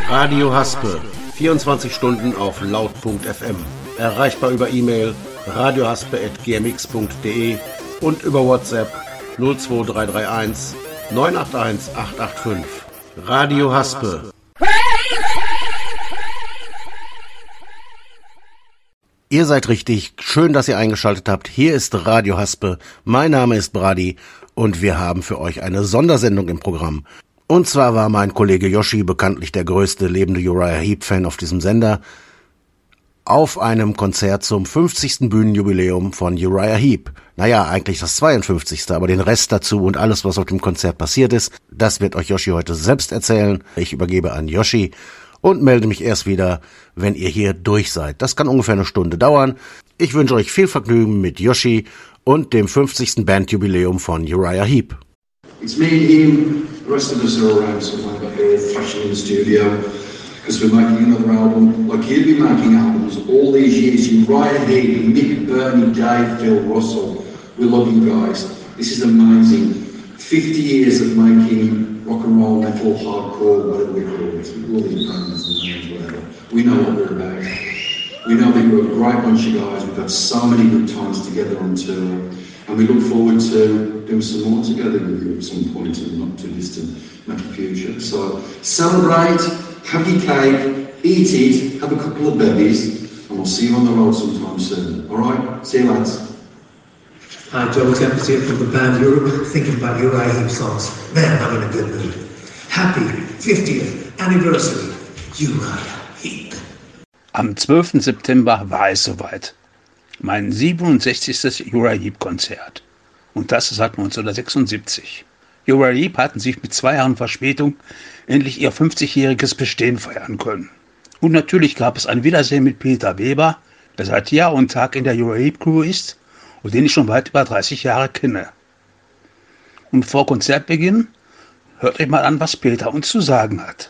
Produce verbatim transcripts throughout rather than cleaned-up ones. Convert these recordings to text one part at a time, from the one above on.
Radio Haspe, vierundzwanzig Stunden auf laut punkt f m. Erreichbar über E-Mail radiohaspe at g m x punkt d e und über WhatsApp null zwei drei drei eins neun acht eins acht acht fünf. Radio Haspe. Ihr seid richtig, schön, dass ihr eingeschaltet habt. Hier ist Radio Haspe, mein Name ist Brady und wir haben für euch eine Sondersendung im Programm. Und zwar war mein Kollege Yoshi, bekanntlich der größte lebende Uriah Heep-Fan auf diesem Sender, auf einem Konzert zum fünfzigsten Bühnenjubiläum von Uriah Heep. Naja, eigentlich das zweiundfünfzigste, aber den Rest dazu und alles, was auf dem Konzert passiert ist, das wird euch Yoshi heute selbst erzählen. Ich übergebe an Yoshi und melde mich erst wieder, wenn ihr hier durch seid. Das kann ungefähr eine Stunde dauern. Ich wünsche euch viel Vergnügen mit Yoshi und dem fünfzigsten Bandjubiläum von Uriah Heep. It's me and him, the rest of us are around somewhere, but we're flashing in the studio because we're making another album. Like he'll be making albums all these years. Uriah Heep, Mick, Bernie, Dave, Phil, Russell. We love you guys. This is amazing. fifty years of making rock and roll, metal, hardcore, whatever we call it. All these bands and names, whatever. We know what we're about. We know that you're a great bunch of guys. We've had so many good times together on tour. And we look forward to doing some more together with you at some point in the not too distant future. So celebrate, have your cake, eat it, have a couple of babies, and we'll see you on the road sometime soon. All right? See you lads. Hi, Joe Tempest here from the band Europe, thinking about Uriah Heep songs. Man, I'm in a good mood. Happy fiftieth Anniversary, Uriah Heep. Am zwölften September war es soweit. Mein siebenundsechzigstes Uriah Heep Konzert. Und das seit neunzehnhundertsechsundsiebzig. Uriah Heep hatten sich mit zwei Jahren Verspätung endlich ihr fünfzigjähriges Bestehen feiern können. Und natürlich gab es ein Wiedersehen mit Peter Weber, der seit Jahr und Tag in der Uriah Heep Crew ist und den ich schon weit über dreißig Jahre kenne. Und vor Konzertbeginn hört euch mal an, was Peter uns zu sagen hat.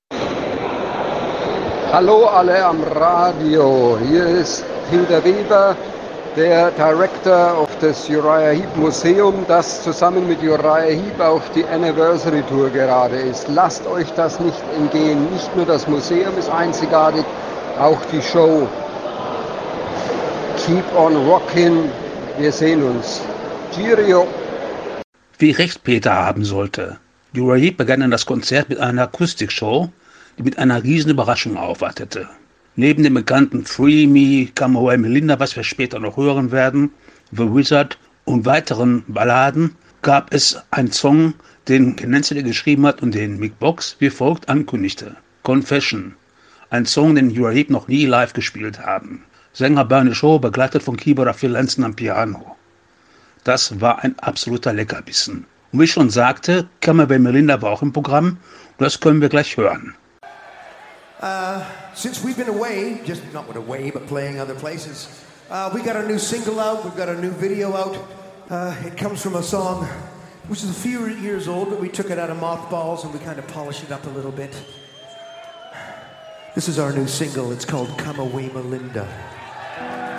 Hallo alle am Radio, hier ist Peter Weber, der Director of das Uriah Heep Museum, das zusammen mit Uriah Heep auf die Anniversary Tour gerade ist. Lasst euch das nicht entgehen, nicht nur das Museum ist einzigartig, auch die Show. Keep on rockin', wir sehen uns. Cheerio! Wie recht Peter haben sollte. Uriah Heep begann dann das Konzert mit einer Akustikshow, die mit einer riesen Überraschung aufwartete. Neben dem bekannten Free Me, Come Away Melinda, was wir später noch hören werden, The Wizard und weiteren Balladen, gab es einen Song, den Ken Ansel geschrieben hat und den Mick Box wie folgt ankündigte. Confession. Ein Song, den Uriah Heep noch nie live gespielt haben. Sänger Bernie Shaw, begleitet von Keyboarder Phil Anson am Piano. Das war ein absoluter Leckerbissen. Und wie ich schon sagte, Come Away Melinda war auch im Programm und das können wir gleich hören. Uh, since we've been away, just not away, but playing other places, uh, we got a new single out, we've got a new video out. Uh, it comes from a song which is a few years old, but we took it out of mothballs and we kind of polished it up a little bit. This is our new single, it's called Come Away Melinda.